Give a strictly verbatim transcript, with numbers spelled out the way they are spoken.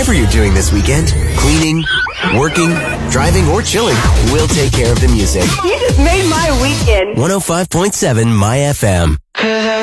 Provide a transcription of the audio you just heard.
whatever you're doing this weekend, cleaning, working, driving, or chilling, we'll take care of the music. You just made my weekend. one oh five point seven My F M.